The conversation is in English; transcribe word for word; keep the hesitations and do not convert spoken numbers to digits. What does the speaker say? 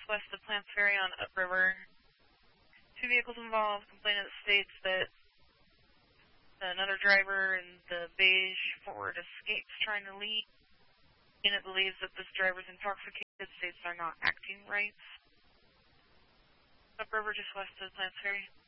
west of Plants Ferry on upriver. Two vehicles involved. Complainant states that another driver in the beige Ford Escape's trying to leave. And it believes that this driver's intoxicated, states are not acting right. Upriver just west of Plants Ferry.